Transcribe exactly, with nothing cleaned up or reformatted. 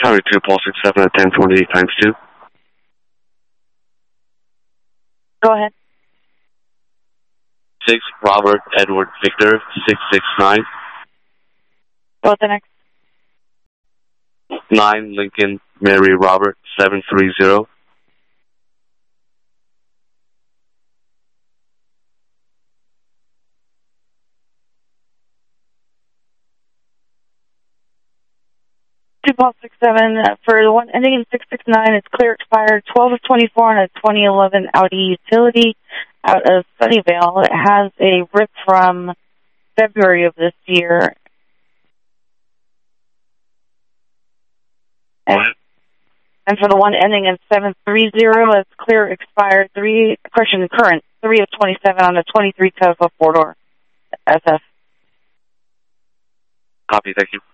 County two, Paul six seven at ten twenty-eight times two. Go ahead. six, Robert Edward Victor, six six nine. Go with the next. nine, Lincoln Mary Robert, seven three zero. two Paul six seven, uh, for the one ending in six six nine, it's clear expired twelve of twenty-four on a twenty eleven Audi Utility out of Sunnyvale. It has a rip from February of this year. And, and for the one ending in seven three zero, it's clear expired three, correction, current, three of twenty-seven on a twenty-three Toyota four-door S F. Copy, thank you.